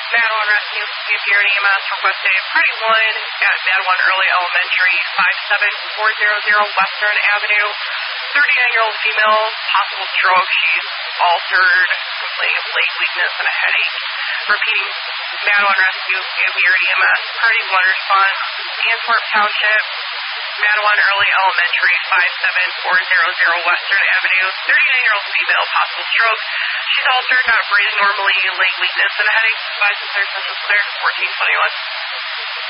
Madawan Rescue, CPR and EMS requested Party 1 at Madawan Early Elementary, 57400 Western Avenue. 39-year-old female, possible stroke. She's altered, complaining of leg weakness and a headache. Repeating, Madawan Rescue, CPR and EMS. Party 1 response, Antwerp Township, Madawan Early Elementary, 57400 Western Avenue. 39-year-old female, possible stroke. She's altered, not breathing normally, leg weakness and a headache. Advised the third census clear, 1421.